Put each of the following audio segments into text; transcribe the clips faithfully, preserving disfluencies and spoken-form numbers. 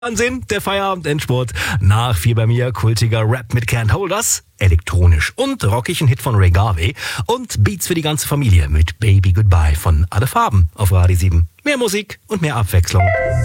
Wahnsinn, der Feierabend-Endspurt. Nach vier bei mir, kultiger Rap mit Can't Hold Us, elektronisch und rockig ein Hit von Ray Garvey und Beats für die ganze Familie mit Baby Goodbye von Alle Farben auf Radio sieben. Mehr Musik und mehr Abwechslung.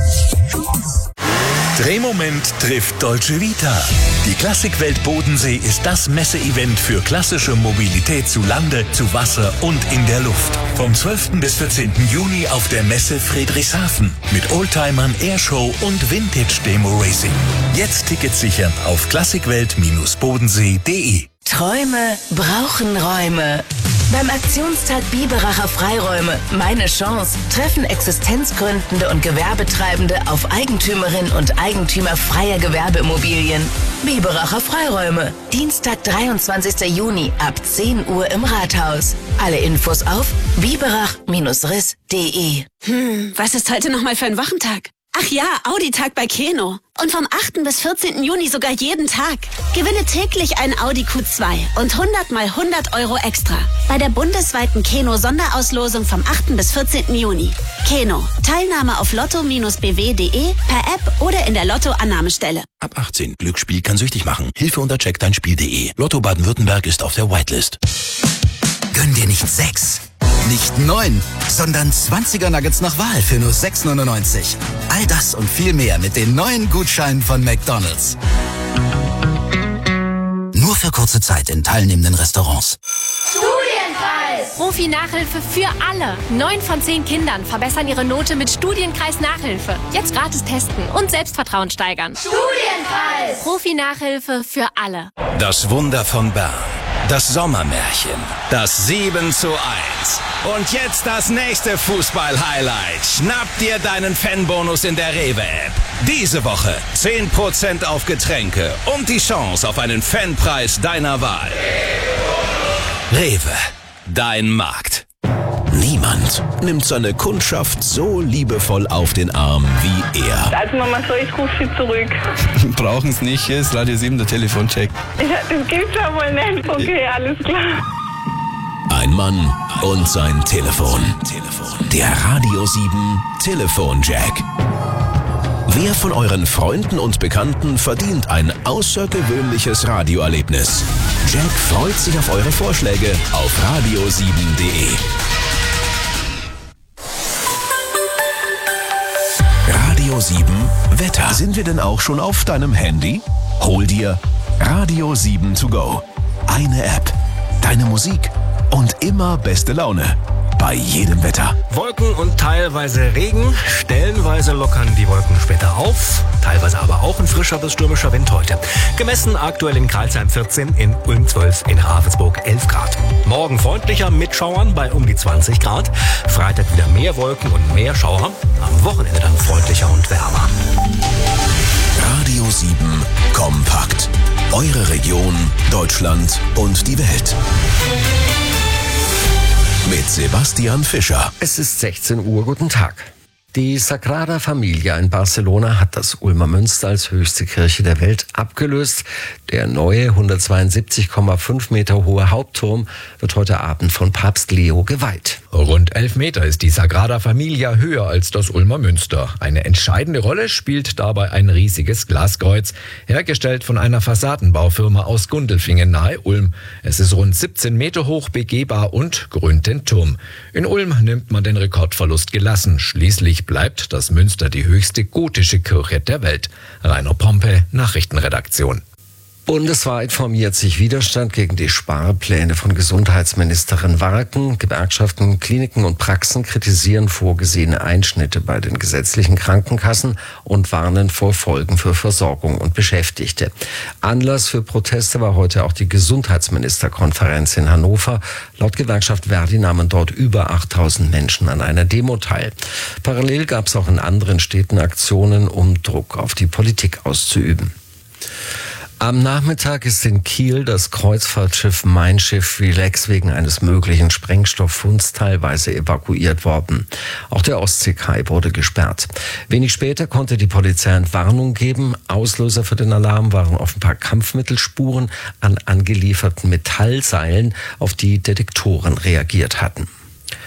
Drehmoment trifft Dolce Vita. Die Klassikwelt Bodensee ist das Messeevent für klassische Mobilität zu Lande, zu Wasser und in der Luft. Vom zwölften bis vierzehnten Juni auf der Messe Friedrichshafen mit Oldtimern, Airshow und Vintage-Demo-Racing. Jetzt Tickets sichern auf klassikwelt bodensee punkt de. Träume brauchen Räume. Beim Aktionstag Biberacher Freiräume Meine Chance treffen Existenzgründende und Gewerbetreibende auf Eigentümerinnen und Eigentümer freier Gewerbeimmobilien. Biberacher Freiräume, Dienstag, dreiundzwanzigster Juni ab zehn Uhr im Rathaus. Alle Infos auf biberach Riss punkt de. Hm, was ist heute nochmal für ein Wochentag? Ach ja, Audi-Tag bei Keno. Und vom achten bis vierzehnten Juni sogar jeden Tag. Gewinne täglich einen Audi Q zwei und hundert mal hundert Euro extra. Bei der bundesweiten Keno-Sonderauslosung vom achten bis vierzehnten Juni. Keno. Teilnahme auf lotto Bindestrich b w punkt de, per App oder in der Lotto-Annahmestelle. Ab achtzehn. Glücksspiel kann süchtig machen. Hilfe unter check dein Spiel punkt de. Lotto Baden-Württemberg ist auf der Whitelist. Gönn dir nicht sechs, nicht neun, sondern zwanziger Nuggets nach Wahl für nur sechs neunundneunzig. All das und viel mehr mit den neuen Gutscheinen von McDonald's. Nur für kurze Zeit in teilnehmenden Restaurants. Studienkreis! Profi-Nachhilfe für alle. Neun von zehn Kindern verbessern ihre Note mit Studienkreis-Nachhilfe. Jetzt gratis testen und Selbstvertrauen steigern. Studienkreis! Profi-Nachhilfe für alle. Das Wunder von Bern. Das Sommermärchen. Das sieben zu eins. Und jetzt das nächste Fußball-Highlight. Schnapp dir deinen Fanbonus in der Rewe-App. Diese Woche zehn Prozent auf Getränke und die Chance auf einen Fanpreis deiner Wahl. Rewe, dein Markt. Niemand nimmt seine Kundschaft so liebevoll auf den Arm wie er. Also Mama, so, ich rufe Sie zurück. Brauchen es nicht, hier ist Radio sieben der Telefoncheck. Ja, das gibt's ja wohl nicht. Okay, alles klar. Ein Mann und sein Telefon. Der Radio sieben Telefonjack. Wer von euren Freunden und Bekannten verdient ein außergewöhnliches Radioerlebnis? Jack freut sich auf eure Vorschläge auf radio sieben punkt de. Radio sieben Wetter. Sind wir denn auch schon auf deinem Handy? Hol dir Radio sieben to go. Eine App, deine Musik und immer beste Laune. Bei jedem Wetter. Wolken und teilweise Regen. Stellenweise lockern die Wolken später auf. Teilweise aber auch ein frischer bis stürmischer Wind heute. Gemessen aktuell in Crailsheim vierzehn, in Ulm zwölf, in Ravensburg elf Grad. Morgen freundlicher mit Schauern bei um die zwanzig Grad. Freitag wieder mehr Wolken und mehr Schauer. Am Wochenende dann freundlicher und wärmer. Radio sieben Kompakt. Eure Region, Deutschland und die Welt. Mit Sebastian Fischer. Es ist sechzehn Uhr, guten Tag. Die Sagrada Familia in Barcelona hat das Ulmer Münster als höchste Kirche der Welt abgelöst. Der neue hundertzweiundsiebzig Komma fünf Meter hohe Hauptturm wird heute Abend von Papst Leo geweiht. Rund elf Meter ist die Sagrada Familia höher als das Ulmer Münster. Eine entscheidende Rolle spielt dabei ein riesiges Glaskreuz, hergestellt von einer Fassadenbaufirma aus Gundelfingen nahe Ulm. Es ist rund siebzehn Meter hoch, begehbar und krönt den Turm. In Ulm nimmt man den Rekordverlust gelassen. Schließlich bleibt das Münster die höchste gotische Kirche der Welt. Rainer Pompe, Nachrichtenredaktion. Bundesweit formiert sich Widerstand gegen die Sparpläne von Gesundheitsministerin Warken. Gewerkschaften, Kliniken und Praxen kritisieren vorgesehene Einschnitte bei den gesetzlichen Krankenkassen und warnen vor Folgen für Versorgung und Beschäftigte. Anlass für Proteste war heute auch die Gesundheitsministerkonferenz in Hannover. Laut Gewerkschaft Verdi nahmen dort über achttausend Menschen an einer Demo teil. Parallel gab es auch in anderen Städten Aktionen, um Druck auf die Politik auszuüben. Am Nachmittag ist in Kiel das Kreuzfahrtschiff Mein Schiff Relax wegen eines möglichen Sprengstofffunds teilweise evakuiert worden. Auch der Ostseekai wurde gesperrt. Wenig später konnte die Polizei Entwarnung geben. Auslöser für den Alarm waren offenbar Kampfmittelspuren an angelieferten Metallseilen, auf die Detektoren reagiert hatten.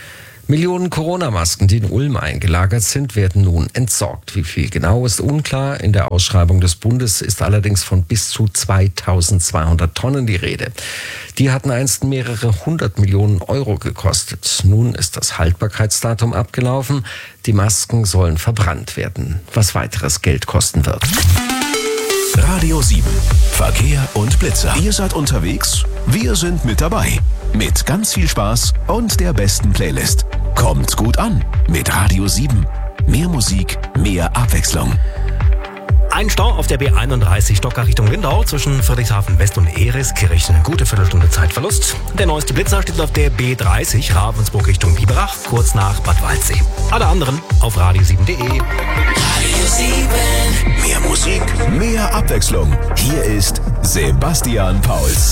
Millionen Corona-Masken, die in Ulm eingelagert sind, werden nun entsorgt. Wie viel genau ist unklar. In der Ausschreibung des Bundes ist allerdings von bis zu zweitausendzweihundert Tonnen die Rede. Die hatten einst mehrere hundert Millionen Euro gekostet. Nun ist das Haltbarkeitsdatum abgelaufen. Die Masken sollen verbrannt werden, was weiteres Geld kosten wird. Radio sieben. Verkehr und Blitzer. Ihr seid unterwegs? Wir sind mit dabei. Mit ganz viel Spaß und der besten Playlist. Kommt gut an mit Radio sieben. Mehr Musik, mehr Abwechslung. Ein Stau auf der B einunddreißig Stocker Richtung Lindau zwischen Friedrichshafen West und Ereskirchen. Eine gute Viertelstunde Zeitverlust. Der neueste Blitzer steht auf der B dreißig Ravensburg Richtung Biberach, kurz nach Bad Waldsee. Alle anderen auf radio sieben punkt de. Radio sieben. Mehr Musik, mehr Abwechslung. Hier ist Sebastian Pauls.